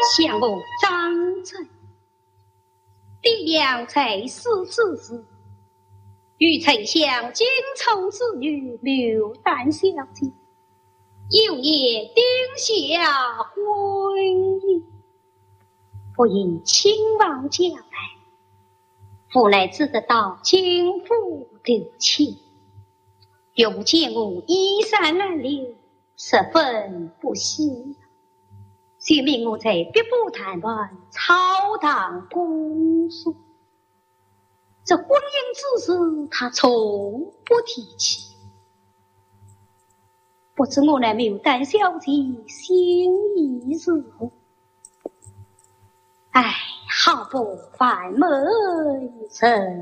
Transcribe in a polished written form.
相我张嘴，爹娘才死之时，与丞相精宠之女刘丹小姐，有也定下婚姻。不因亲王家来，父乃只得到京府留情，又见我衣衫褴褛，十分不喜，遂命我在别部谈判朝堂公诉。这婚姻之事，他从不提起。不知我那牡丹小姐心意如何？唉，好不烦闷人。